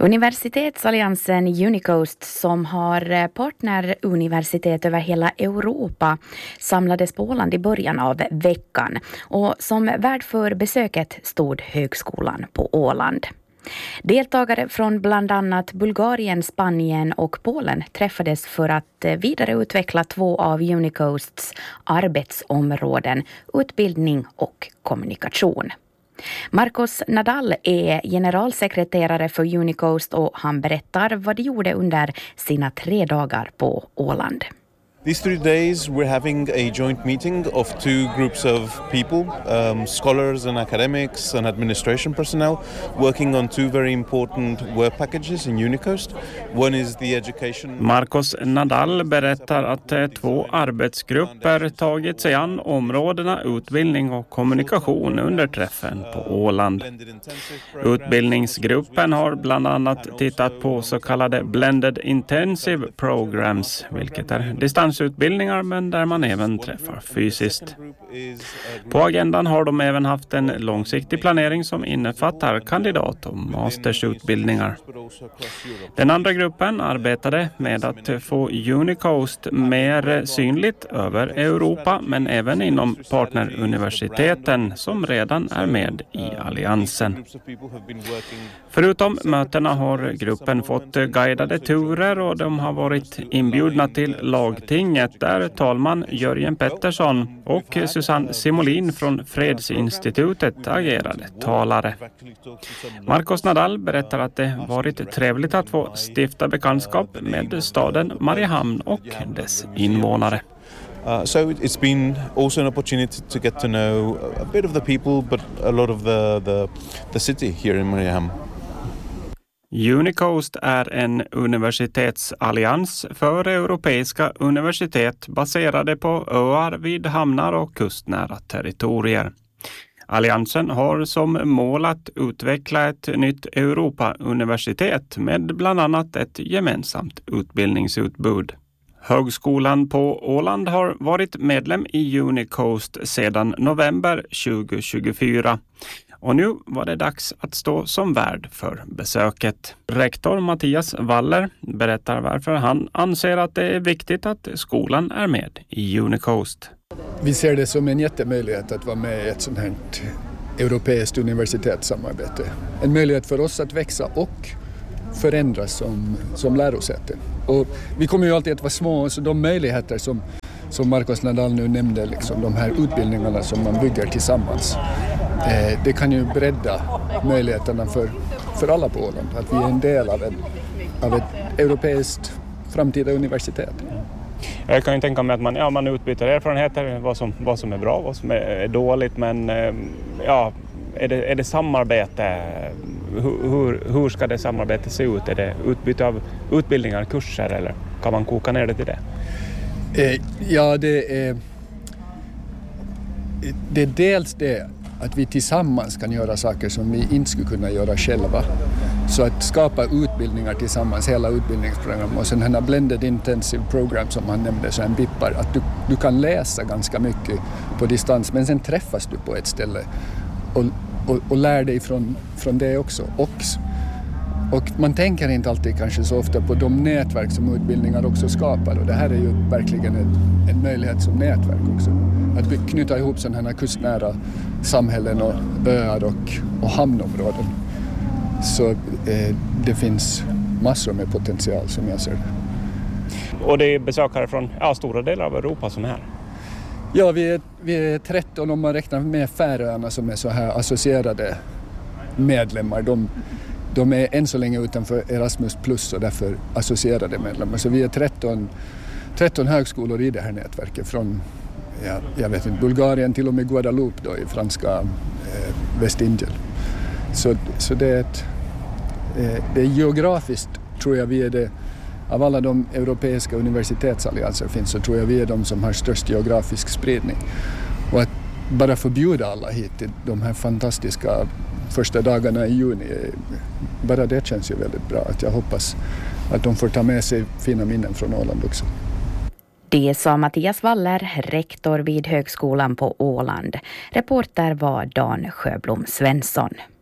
Universitetsalliansen Unicoast, som har partneruniversitet över hela Europa, samlades på Åland i början av veckan. Och som värd för besöket stod högskolan på Åland. Deltagare från bland annat Bulgarien, Spanien och Polen träffades för att vidareutveckla 2 av Unicoasts arbetsområden, utbildning och kommunikation. Marcos Nadal är generalsekreterare för Unicoast och han berättar vad de gjorde under sina 3 dagar på Åland. These 3 days we're having a joint meeting of 2 groups of people, scholars and academics and administration personnel, working on 2 very important work packages in Unicoast. One is the education... Marcos Nadal berättar att 2 arbetsgrupper tagit sig an områdena utbildning och kommunikation under träffen på Åland. Utbildningsgruppen har bland annat tittat på så kallade Blended Intensive Programs, vilket är distansutbildningar men där man även träffar fysiskt. På agendan har de även haft en långsiktig planering som innefattar kandidat- och mastersutbildningar. Den andra gruppen arbetade med att få Unicoast mer synligt över Europa men även inom partneruniversiteten som redan är med i alliansen. Förutom mötena har gruppen fått guidade turer och de har varit inbjudna till lagtinget där talman Jörgen Pettersson och Susanne Simolin från Fredsinstitutet agerade talare. Marcos Nadal berättar att det varit trevligt att få stifta bekantskap med staden Mariehamn och dess invånare. So it's been also an opportunity to get to know a bit of the people, but a lot of the city here in Mariehamn. Unicoast är en universitetsallians för europeiska universitet baserade på öar vid hamnar och kustnära territorier. Alliansen har som mål att utveckla ett nytt Europa-universitet med bland annat ett gemensamt utbildningsutbud. Högskolan på Åland har varit medlem i Unicoast sedan november 2024. Och nu var det dags att stå som värd för besöket. Rektor Mattias Waller berättar varför han anser att det är viktigt att skolan är med i Unicoast. Vi ser det som en jättemöjlighet att vara med i ett sånt här europeiskt universitetssamarbete. En möjlighet för oss att växa och förändras som lärosäte. Och vi kommer ju alltid att vara små, så de möjligheter som Marcos Nadal nu nämnde, liksom, de här utbildningarna som man bygger tillsammans, det kan ju bredda möjligheterna för alla på Åland. Att vi är en del av ett europeiskt framtida universitet. Jag kan ju tänka mig att man utbyter erfarenheter, vad som är bra, vad som är dåligt, men är det samarbete? Hur ska det samarbetet se ut? Är det utbyte av utbildningar, kurser, eller kan man koka ner det till det? Det är dels det att vi tillsammans kan göra saker som vi inte skulle kunna göra själva. Så att skapa utbildningar tillsammans, hela utbildningsprogram och sen den här Blended Intensive Program som han nämnde, så en bippar, att du kan läsa ganska mycket på distans men sen träffas du på ett ställe och lär dig från det också. Och man tänker inte alltid kanske så ofta på de nätverk som utbildningar också skapar, och det här är ju verkligen en möjlighet som nätverk också. Att knyta ihop sådana här kustnära samhällen och öar och hamnområden. Så det finns massor med potential som jag ser det. Och det är besökare från stora delar av Europa som är här? Ja, vi är 13 om man räknar med Färöarna som är så här associerade medlemmar. De är än så länge utanför Erasmus plus och därför associerade medlemmar. Så vi är 13 högskolor i det här nätverket från jag vet inte, Bulgarien till och med Guadeloupe då, i franska Västindien. Så det är geografiskt, tror jag vi är det, av alla de europeiska universitetsallianser finns, så tror jag vi är de som har störst geografisk spridning. Och att bara förbjuda alla hit till de här fantastiska första dagarna i juni, bara det känns ju väldigt bra. Att jag hoppas att de får ta med sig fina minnen från Åland också. Det sa Mattias Waller, rektor vid högskolan på Åland. Reporter var Dan Sjöblom Svensson.